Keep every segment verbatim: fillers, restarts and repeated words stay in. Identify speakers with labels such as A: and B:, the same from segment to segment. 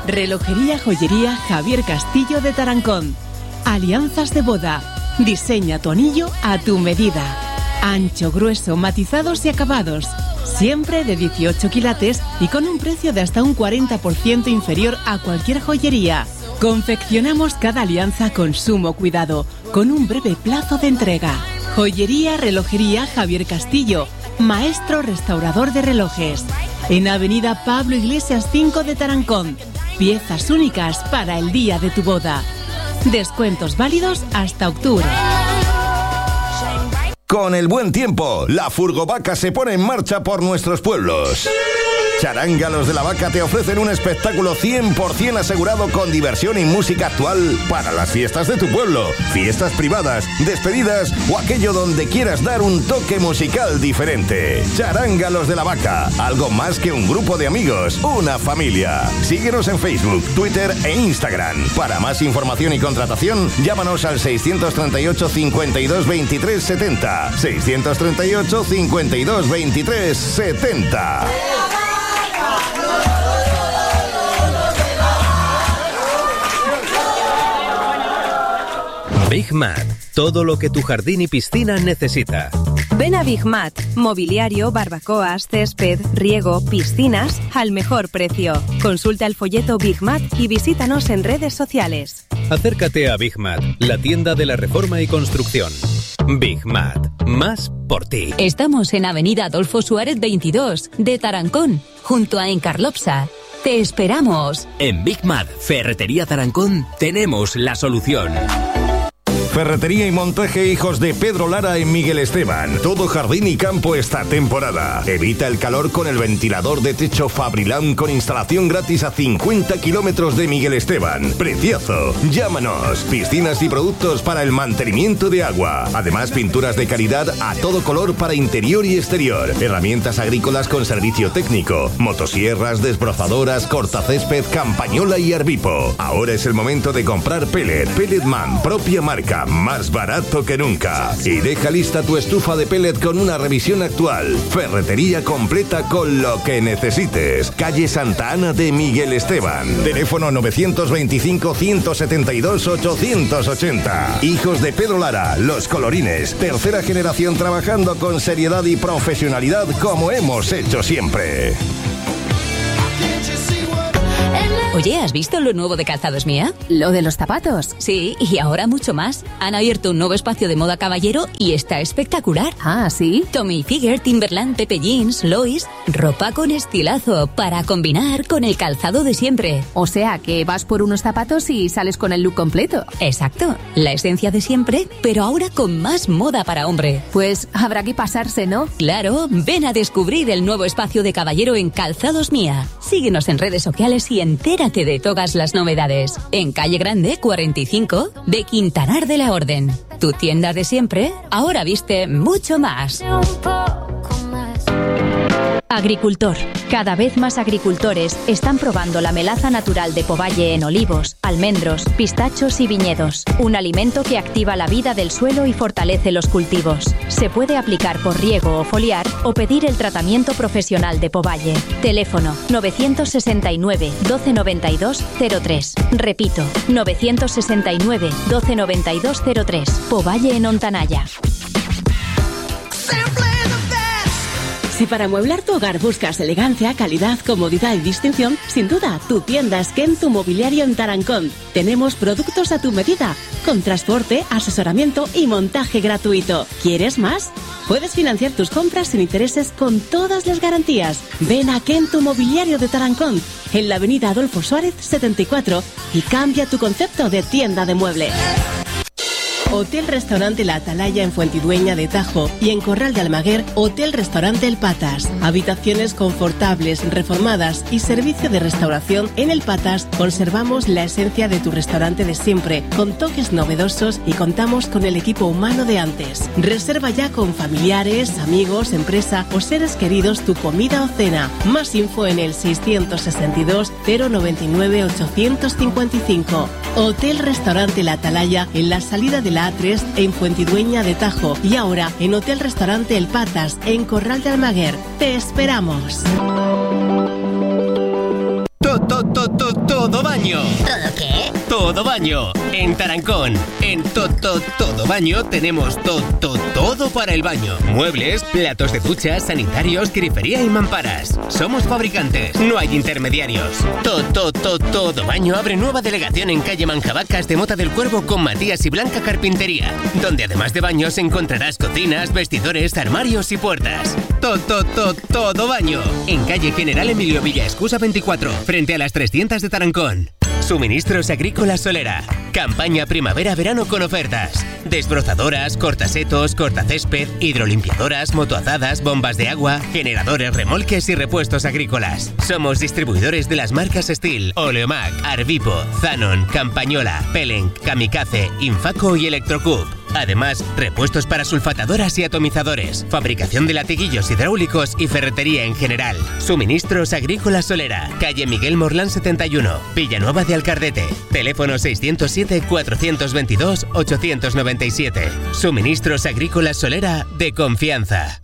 A: Relojería Joyería Javier Castillo de Tarancón. Alianzas de boda. Diseña tu anillo a tu medida. Ancho, grueso, matizados y acabados. Siempre de dieciocho quilates y con un precio de hasta un cuarenta por ciento inferior a cualquier joyería. Confeccionamos cada alianza con sumo cuidado, con un breve plazo de entrega. Joyería Relojería Javier Castillo, maestro restaurador de relojes. En Avenida Pablo Iglesias cinco de Tarancón. Piezas únicas para el día de tu boda. Descuentos válidos hasta octubre.
B: Con el buen tiempo, la Furgovaca se pone en marcha por nuestros pueblos. Charángalos de la Vaca te ofrecen un espectáculo cien por ciento asegurado con diversión y música actual para las fiestas de tu pueblo, fiestas privadas, despedidas o aquello donde quieras dar un toque musical diferente. Charángalos de la Vaca, algo más que un grupo de amigos, una familia. Síguenos en Facebook, Twitter e Instagram. Para más información y contratación, llámanos al seiscientos treinta y ocho, cincuenta y dos, veintitrés, setenta. seiscientos treinta y ocho, cincuenta y dos, veintitrés, setenta.
C: Big Mat, todo lo que tu jardín y piscina necesita.
D: Ven a Big Mat, mobiliario, barbacoas, césped, riego, piscinas, al mejor precio. Consulta el folleto Big Mat y visítanos en redes sociales.
C: Acércate a Big Mat, la tienda de la reforma y construcción. Big Mat, más por ti.
E: Estamos en Avenida Adolfo Suárez veintidós, de Tarancón, junto a Encarlopsa. Te esperamos.
F: En Big Mat, Ferretería Tarancón, tenemos la solución.
B: Ferretería y montaje Hijos de Pedro Lara en Miguel Esteban. Todo jardín y campo esta temporada. Evita el calor con el ventilador de techo Fabrilán con instalación gratis a cincuenta kilómetros de Miguel Esteban. ¡Precioso! Llámanos. Piscinas y productos para el mantenimiento de agua. Además, pinturas de calidad a todo color para interior y exterior. Herramientas agrícolas con servicio técnico. Motosierras, desbrozadoras, cortacésped, campañola y Arbipo. Ahora es el momento de comprar pellet. Pelletman, propia marca. Más barato que nunca. Y deja lista tu estufa de pellet con una revisión actual. Ferretería completa con lo que necesites. Calle Santa Ana de Miguel Esteban. Teléfono novecientos veinticinco, ciento setenta y dos, ochocientos ochenta. Hijos de Pedro Lara, los colorines. Tercera generación trabajando con seriedad y profesionalidad como hemos hecho siempre.
E: Oye, ¿has visto lo nuevo de Calzados Mía?
D: ¿Lo de los zapatos?
E: Sí, y ahora mucho más. Han abierto un nuevo espacio de moda caballero y está espectacular.
D: Ah, ¿sí?
E: Tommy Hilfiger, Timberland, Pepe Jeans, Lois. Ropa con estilazo para combinar con el calzado de siempre.
D: O sea, que vas por unos zapatos y sales con el look completo.
E: Exacto. La esencia de siempre, pero ahora con más moda para hombre.
D: Pues habrá que pasarse, ¿no?
E: Claro, ven a descubrir el nuevo espacio de caballero en Calzados Mía. Síguenos en redes sociales y entérate de todas las novedades. En Calle Grande cuarenta y cinco de Quintanar de la Orden. Tu tienda de siempre ahora viste mucho más.
G: Agricultor. Cada vez más agricultores están probando la melaza natural de Povalle en olivos, almendros, pistachos y viñedos. Un alimento que activa la vida del suelo y fortalece los cultivos. Se puede aplicar por riego o foliar o pedir el tratamiento profesional de Povalle. Teléfono novecientos sesenta y nueve, doce noventa y dos, cero tres. Repito, novecientos sesenta y nueve, doce noventa y dos, cero tres. Povalle en Ontanaya.
A: Si para amueblar tu hogar buscas elegancia, calidad, comodidad y distinción, sin duda, tu tienda es Kentu Mobiliario en Tarancón. Tenemos productos a tu medida, con transporte, asesoramiento y montaje gratuito. ¿Quieres más? Puedes financiar tus compras sin intereses con todas las garantías. Ven a Kentu Mobiliario de Tarancón, en la avenida Adolfo Suárez setenta y cuatro, y cambia tu concepto de tienda de muebles. Hotel Restaurante La Atalaya en Fuentidueña de Tajo y en Corral de Almaguer, Hotel Restaurante El Patas. Habitaciones confortables, reformadas y servicio de restauración en El Patas. Conservamos la esencia de tu restaurante de siempre, con toques novedosos y contamos con el equipo humano de antes. Reserva ya con familiares, amigos, empresa o seres queridos tu comida o cena. Más info en el seiscientos sesenta y dos, cero noventa y nueve, ochocientos cincuenta y cinco. Hotel Restaurante La Atalaya en la salida de la A tres en Fuentidueña de Tajo y ahora en Hotel Restaurante El Patas en Corral de Almaguer. ¡Te esperamos!
F: Todo baño.
H: ¿Todo qué?
F: Todo baño. En Tarancón. En Todo Baño tenemos todo, todo para el baño. Muebles, platos de ducha, sanitarios, grifería y mamparas. Somos fabricantes, no hay intermediarios. Todo, todo, todo baño abre nueva delegación en calle Manjabacas de Mota del Cuervo con Matías y Blanca Carpintería, donde además de baños encontrarás cocinas, vestidores, armarios y puertas. Todo, todo, todo baño. En calle General Emilio Villa Escusa veinticuatro, frente a las trescientas de Tarancón. Suministros Agrícolas Solera. Campaña primavera-verano con ofertas. Desbrozadoras, cortasetos, cortacésped, hidrolimpiadoras, motoazadas, bombas de agua, generadores, remolques y repuestos agrícolas. Somos distribuidores de las marcas Steel, Oleomac, Arvipo, Zanon, Campañola, Pellenc, Kamikaze, Infaco y Electrocup. Además, repuestos para sulfatadoras y atomizadores, fabricación de latiguillos hidráulicos y ferretería en general. Suministros Agrícolas Solera, calle Miguel Morlán setenta y uno, Villanueva de Alcardete. Teléfono seiscero siete, cuatrocientos veintidós, ochocientos noventa y siete. Suministros Agrícolas Solera de confianza.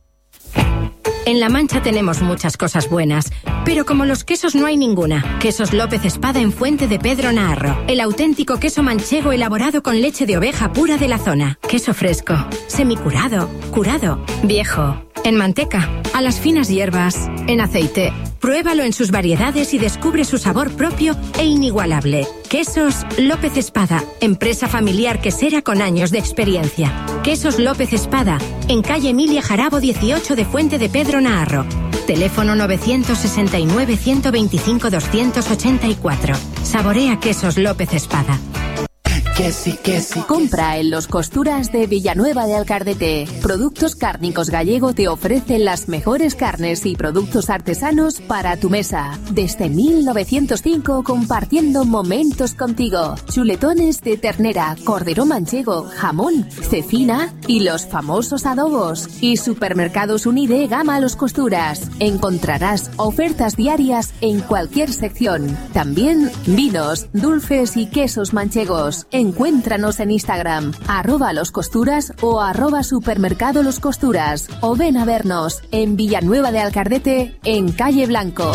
I: En La Mancha tenemos muchas cosas buenas, pero como los quesos no hay ninguna. Quesos López Espada en Fuente de Pedro Naharro. El auténtico queso manchego elaborado con leche de oveja pura de la zona. Queso fresco, semicurado, curado, viejo, en manteca, a las finas hierbas, en aceite. Pruébalo en sus variedades y descubre su sabor propio e inigualable. Quesos López Espada, empresa familiar quesera con años de experiencia. Quesos López Espada, en calle Emilia Jarabo dieciocho de Fuente de Pedro Naharro. Teléfono novecientos sesenta y nueve, ciento veinticinco, doscientos ochenta y cuatro. Saborea Quesos López Espada.
E: Que sí, que sí. Compra en Los Costuras de Villanueva de Alcardete. Productos Cárnicos Gallego te ofrecen las mejores carnes y productos artesanos para tu mesa. Desde mil novecientos cinco compartiendo momentos contigo. Chuletones de ternera, cordero manchego, jamón, cecina y los famosos adobos. Y Supermercados Unide Gama Los Costuras. Encontrarás ofertas diarias en cualquier sección. También vinos, dulces y quesos manchegos. Encuéntranos en Instagram, arroba Los Costuras o arroba Supermercado Los Costuras. O ven a vernos en Villanueva de Alcardete, en Calle Blanco.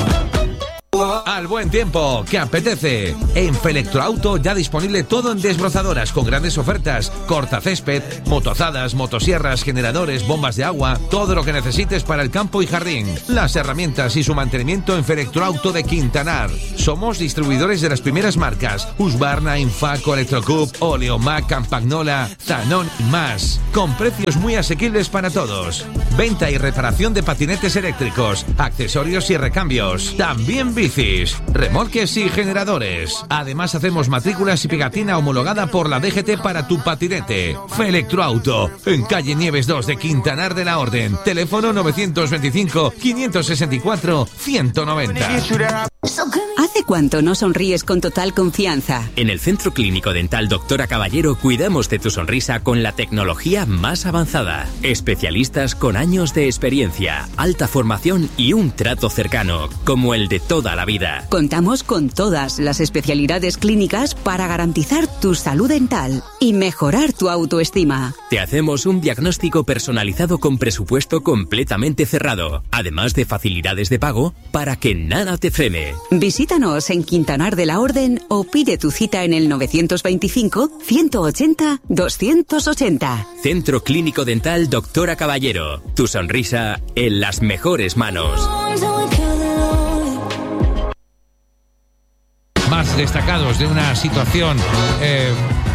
J: Al buen tiempo, que apetece. En Felectroauto ya disponible todo en desbrozadoras con grandes ofertas, cortacésped, motozadas, motosierras, generadores, bombas de agua, todo lo que necesites para el campo y jardín. Las herramientas y su mantenimiento en Felectroauto de Quintanar. Somos distribuidores de las primeras marcas Husqvarna, Infaco, Electrocup, Oleomac, Campagnola, Zanon y más, con precios muy asequibles para todos. Venta y reparación de patinetes eléctricos, accesorios y recambios. También bicis, remolques y generadores. Además hacemos matrículas y pegatina homologada por la D G T para tu patinete. Felectroauto, en calle Nieves dos de Quintanar de la Orden. Teléfono novecientos veinticinco, quinientos sesenta y cuatro, ciento noventa.
E: ¿Hace cuánto no sonríes con total confianza?
F: En el Centro Clínico Dental Doctora Caballero cuidamos de tu sonrisa con la tecnología más avanzada. Especialistas con años de experiencia, alta formación y un trato cercano, como el de toda la vida.
E: Contamos con todas las especialidades clínicas para garantizar tu salud dental y mejorar tu autoestima.
F: Te hacemos un diagnóstico personalizado con presupuesto completamente cerrado, además de facilidades de pago para que nada te frene.
E: Visítanos en Quintanar de la Orden o pide tu cita en el novecientos veinticinco, ciento ochenta, doscientos ochenta.
F: Centro Clínico Dental Doctora Caballero. Tu sonrisa en las mejores manos.
J: Más destacados de una situación eh,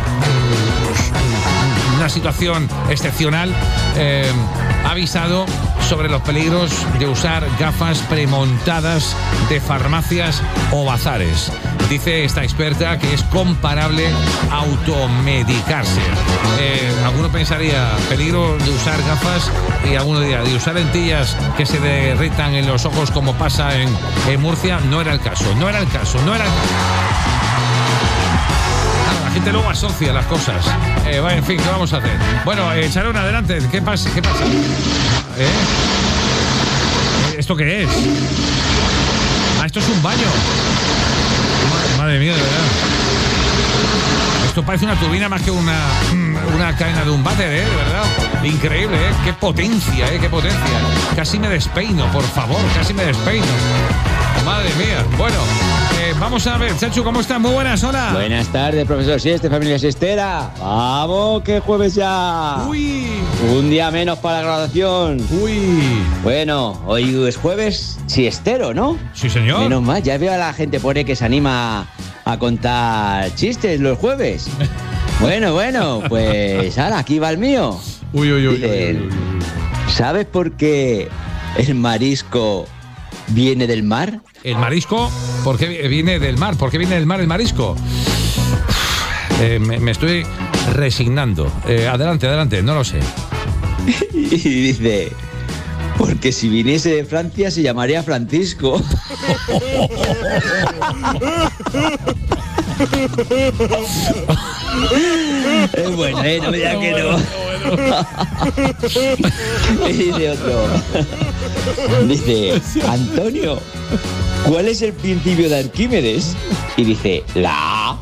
J: una situación excepcional, eh, ha avisado sobre los peligros de usar gafas premontadas de farmacias o bazares. Dice esta experta que es comparable a automedicarse. Eh, alguno pensaría, peligro de usar gafas, y alguno diría, de usar lentillas que se derritan en los ojos como pasa en, en Murcia. No era el caso, no era el caso, no era el caso. La gente luego asocia las cosas. Eh, bueno, en fin, ¿qué vamos a hacer? Bueno, eh, Sharon, adelante. ¿Qué pasa? ¿Qué pasa? ¿Eh? ¿Esto qué es? Ah, esto es un baño. Madre, madre mía, de verdad. Esto parece una turbina más que una, una cadena de un váter, ¿eh? De verdad. Increíble, ¿eh? Qué potencia, ¿eh? Qué potencia. Casi me despeino, por favor. Casi me despeino. Madre mía. Bueno, eh, vamos a ver, Chachu, ¿cómo estás? Muy buenas, hola.
H: Buenas tardes, profesor Sieste, familia siestera. Vamos, que jueves ya.
J: Uy.
H: Un día menos para la graduación.
J: Uy.
H: Bueno, hoy es jueves siestero, ¿no?
J: Sí, señor.
H: Menos mal, ya veo a la gente por ahí que se anima a contar chistes los jueves. Bueno, bueno, pues ahora aquí va el mío.
J: Uy, uy, uy.
H: Dicen,
J: uy, uy, uy.
H: ¿sabes por qué el marisco viene del mar?
J: ¿El marisco? ¿Por qué viene del mar? ¿Por qué viene del mar el marisco? Eh, me, me estoy resignando. Eh, adelante, adelante, no lo sé.
H: Y dice, porque si viniese de Francia se llamaría Francisco. Es bueno, ¿eh? No me digas que no. Y dice otro. Dice, Antonio, ¿cuál es el principio de Arquímedes? Y dice, la A.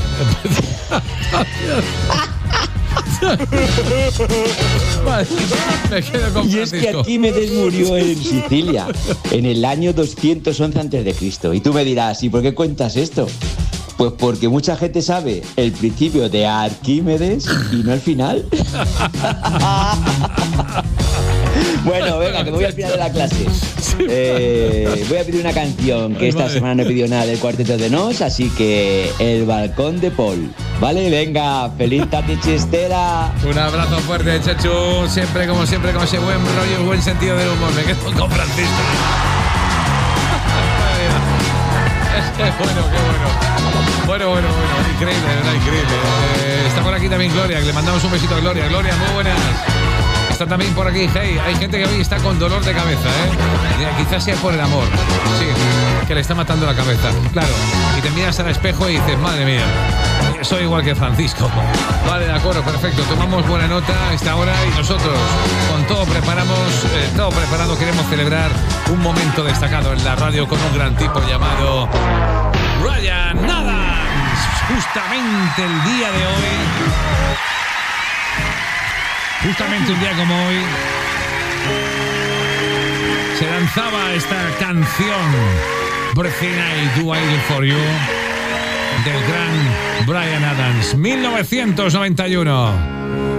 J: Vale, me quedo con
H: y es que Arquímedes murió en Sicilia en el año doscientos once antes de Cristo. Y tú me dirás, ¿y por qué cuentas esto? Pues porque mucha gente sabe el principio de Arquímedes y no el final. Bueno, venga, que me voy al final de la clase. Eh, voy a pedir una canción, que esta semana no he pedido nada del Cuarteto de Nos, así que El balcón de Paul. Vale, venga, feliz tarde chistera.
J: Un abrazo fuerte, Chechu. Siempre, como siempre, con ese buen rollo y buen sentido del humor. Me quedo con Francisco. Qué bueno, qué bueno. Bueno, bueno, bueno, increíble, ¿verdad? Increíble. Eh, está por aquí también Gloria, que le mandamos un besito a Gloria. Gloria, muy buenas. Está también por aquí, hey, hay gente que hoy está con dolor de cabeza, ¿eh? Quizás sea por el amor, sí, que le está matando la cabeza, claro. Y te miras al espejo y dices, madre mía, soy igual que Francisco. Vale, de acuerdo, perfecto. Tomamos buena nota a esta hora y nosotros, con todo preparamos, eh, todo preparado, queremos celebrar un momento destacado en la radio con un gran tipo llamado Bryan Adams. Justamente el día de hoy, justamente un día como hoy, se lanzaba esta canción Breathing I Do I Do For You del gran Bryan Adams, mil novecientos noventa y uno.